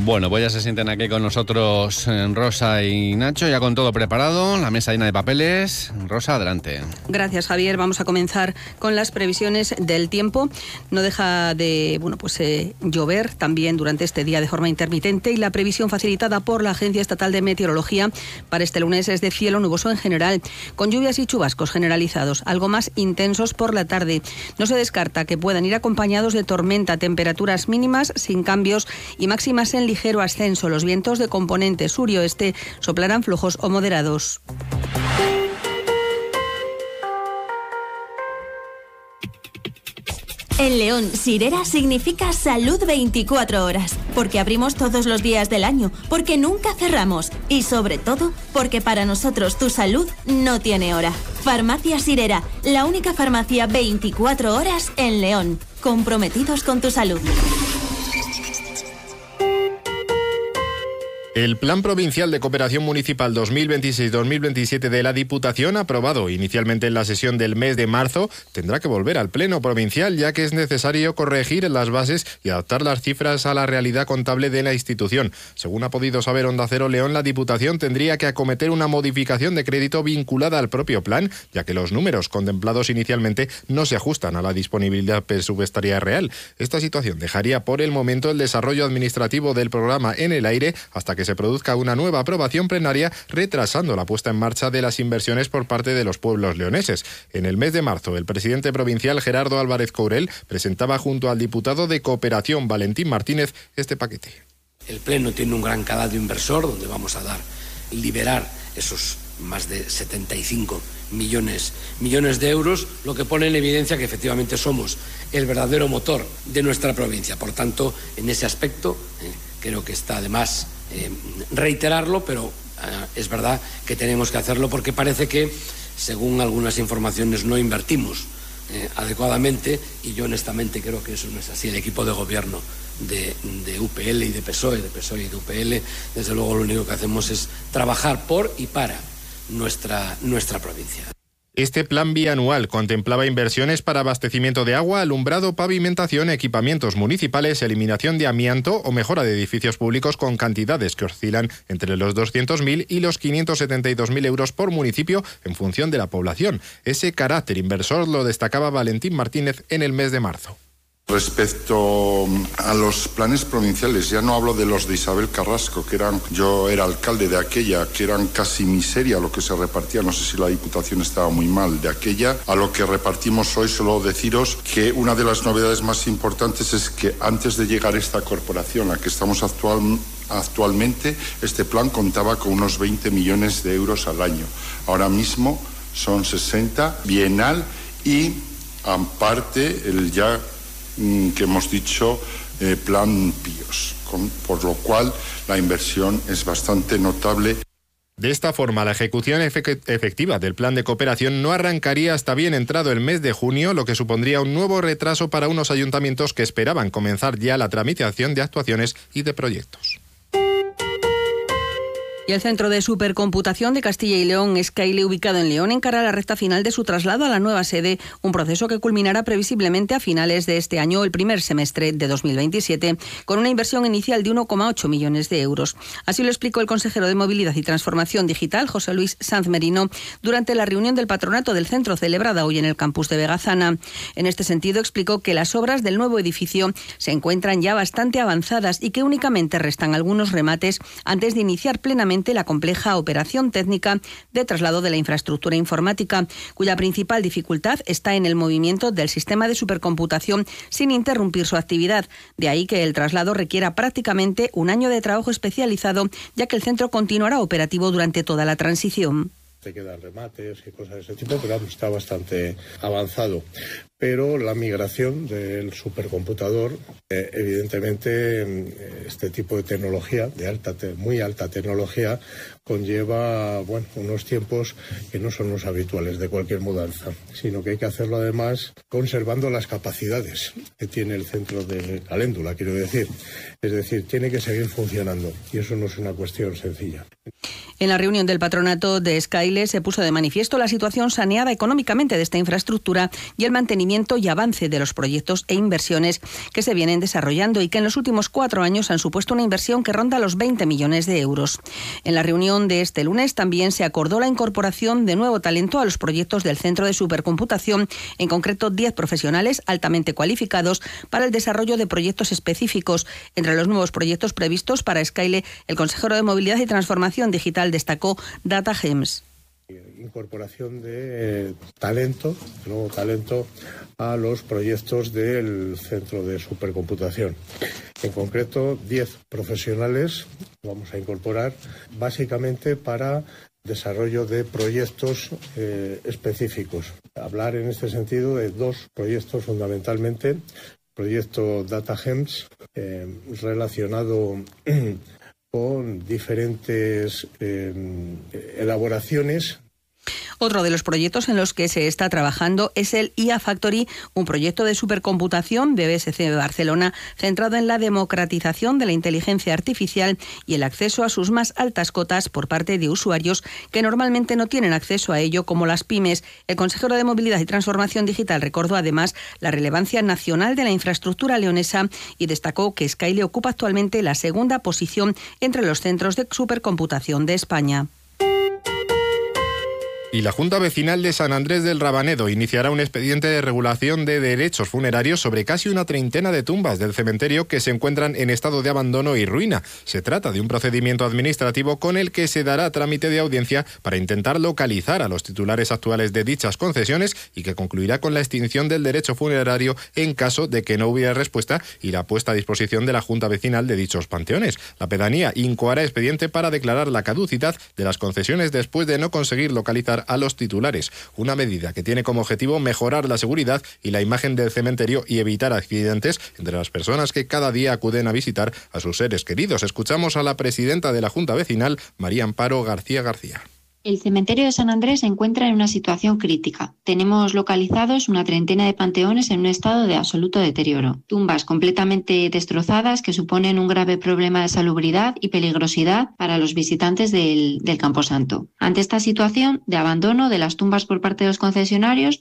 Bueno, pues ya se sienten aquí con nosotros Rosa y Nacho, ya con todo preparado, la mesa llena de papeles. Rosa, adelante. Gracias, Javier. Vamos a comenzar con las previsiones del tiempo. No deja de llover también durante este día de forma intermitente, y la previsión facilitada por la Agencia Estatal de Meteorología para este lunes es de cielo nuboso en general, con lluvias y chubascos generalizados, algo más intensos por la tarde. No se descarta que puedan ir acompañados de tormenta, temperaturas mínimas sin cambios y máximas en ligero ascenso. Los vientos de componente sur y oeste soplarán flojos o moderados. En León, Sirera significa salud 24 horas, porque abrimos todos los días del año, porque nunca cerramos y sobre todo porque para nosotros tu salud no tiene hora. Farmacia Sirera, la única farmacia 24 horas en León, comprometidos con tu salud. El Plan Provincial de Cooperación Municipal 2026-2027 de la Diputación, aprobado inicialmente en la sesión del mes de marzo, tendrá que volver al Pleno Provincial, ya que es necesario corregir las bases y adaptar las cifras a la realidad contable de la institución. Según ha podido saber Onda Cero León, la Diputación tendría que acometer una modificación de crédito vinculada al propio plan, ya que los números contemplados inicialmente no se ajustan a la disponibilidad presupuestaria real. Esta situación dejaría por el momento el desarrollo administrativo del programa en el aire hasta que se produzca una nueva aprobación plenaria, retrasando la puesta en marcha de las inversiones por parte de los pueblos leoneses. En el mes de marzo, el presidente provincial Gerardo Álvarez Courel presentaba junto al diputado de Cooperación Valentín Martínez este paquete. El Pleno tiene un gran calado inversor donde vamos a liberar esos más de 75 millones de euros, lo que pone en evidencia que efectivamente somos el verdadero motor de nuestra provincia. Por tanto, en ese aspecto, creo que está de más reiterarlo, pero es verdad que tenemos que hacerlo porque parece que, según algunas informaciones, no invertimos adecuadamente, y yo honestamente creo que eso no es así. El equipo de gobierno de UPL y de PSOE y de UPL, desde luego lo único que hacemos es trabajar por y para nuestra provincia. Este plan bianual contemplaba inversiones para abastecimiento de agua, alumbrado, pavimentación, equipamientos municipales, eliminación de amianto o mejora de edificios públicos con cantidades que oscilan entre los 200.000 y los 572.000 euros por municipio en función de la población. Ese carácter inversor lo destacaba Valentín Martínez en el mes de marzo. Respecto a los planes provinciales, ya no hablo de los de Isabel Carrasco, yo era alcalde de aquella, que eran casi miseria lo que se repartía, no sé si la Diputación estaba muy mal de aquella, a lo que repartimos hoy. Solo deciros que una de las novedades más importantes es que antes de llegar a esta corporación, la que estamos actualmente, este plan contaba con unos 20 millones de euros al año. Ahora mismo son 60 bienal y aparte el ya que hemos dicho plan PIOS, por lo cual la inversión es bastante notable. De esta forma, la ejecución efectiva del plan de cooperación no arrancaría hasta bien entrado el mes de junio, lo que supondría un nuevo retraso para unos ayuntamientos que esperaban comenzar ya la tramitación de actuaciones y de proyectos. Y el Centro de Supercomputación de Castilla y León, Scaile, ubicado en León, encara la recta final de su traslado a la nueva sede, un proceso que culminará previsiblemente a finales de este año, el primer semestre de 2027, con una inversión inicial de 1,8 millones de euros. Así lo explicó el consejero de Movilidad y Transformación Digital, José Luis Sanz Merino, durante la reunión del patronato del centro celebrada hoy en el campus de Vegazana. En este sentido, explicó que las obras del nuevo edificio se encuentran ya bastante avanzadas y que únicamente restan algunos remates antes de iniciar plenamente la compleja operación técnica de traslado de la infraestructura informática, cuya principal dificultad está en el movimiento del sistema de supercomputación sin interrumpir su actividad. De ahí que el traslado requiera prácticamente un año de trabajo especializado, ya que el centro continuará operativo durante toda la transición. Te quedan remates y cosas de ese tipo, pero está bastante avanzado. Pero la migración del supercomputador, evidentemente, este tipo de tecnología, muy alta tecnología, conlleva unos tiempos que no son los habituales de cualquier mudanza, sino que hay que hacerlo además conservando las capacidades que tiene el centro de Caléndula, quiero decir. Es decir, tiene que seguir funcionando y eso no es una cuestión sencilla. En la reunión del patronato de Scaile se puso de manifiesto la situación saneada económicamente de esta infraestructura y el mantenimiento rendimiento y avance de los proyectos e inversiones que se vienen desarrollando y que en los últimos 4 años han supuesto una inversión que ronda los 20 millones de euros. En la reunión de este lunes también se acordó la incorporación de nuevo talento a los proyectos del Centro de Supercomputación, en concreto 10 profesionales altamente cualificados para el desarrollo de proyectos específicos. Entre los nuevos proyectos previstos para Skyle, el consejero de Movilidad y Transformación Digital destacó Data Gems. Incorporación de nuevo talento a los proyectos del Centro de Supercomputación. En concreto, 10 profesionales vamos a incorporar básicamente para desarrollo de proyectos específicos. Hablar en este sentido de 2 proyectos fundamentalmente. Proyecto Data Gems relacionado con diferentes elaboraciones. Otro de los proyectos en los que se está trabajando es el IA Factory, un proyecto de supercomputación de BSC Barcelona centrado en la democratización de la inteligencia artificial y el acceso a sus más altas cotas por parte de usuarios que normalmente no tienen acceso a ello, como las pymes. El consejero de Movilidad y Transformación Digital recordó además la relevancia nacional de la infraestructura leonesa y destacó que Skyle ocupa actualmente la segunda posición entre los centros de supercomputación de España. Y la Junta Vecinal de San Andrés del Rabanedo iniciará un expediente de regulación de derechos funerarios sobre casi una treintena de tumbas del cementerio que se encuentran en estado de abandono y ruina. Se trata de un procedimiento administrativo con el que se dará trámite de audiencia para intentar localizar a los titulares actuales de dichas concesiones y que concluirá con la extinción del derecho funerario en caso de que no hubiera respuesta y la puesta a disposición de la Junta Vecinal de dichos panteones. La pedanía incoará expediente para declarar la caducidad de las concesiones después de no conseguir localizar a los titulares, una medida que tiene como objetivo mejorar la seguridad y la imagen del cementerio y evitar accidentes entre las personas que cada día acuden a visitar a sus seres queridos. Escuchamos a la presidenta de la Junta Vecinal, María Amparo García García. El cementerio de San Andrés se encuentra en una situación crítica. Tenemos localizados una treintena de panteones en un estado de absoluto deterioro. Tumbas completamente destrozadas que suponen un grave problema de salubridad y peligrosidad para los visitantes del Camposanto. Ante esta situación de abandono de las tumbas por parte de los concesionarios,